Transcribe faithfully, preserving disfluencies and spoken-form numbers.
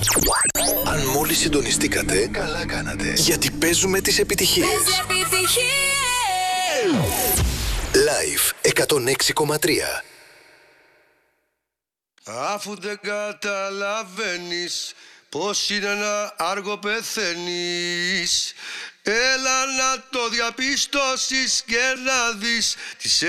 Αν μόλις συντονιστήκατε, καλά κάνατε. Γιατί παίζουμε τις επιτυχίες. Live εκατόν έξι κόμμα τρία. Αφού δεν καταλαβαίνεις πως είναι ένα άργο πεθαίνεις, έλα να το διαπιστώσεις και να δεις τις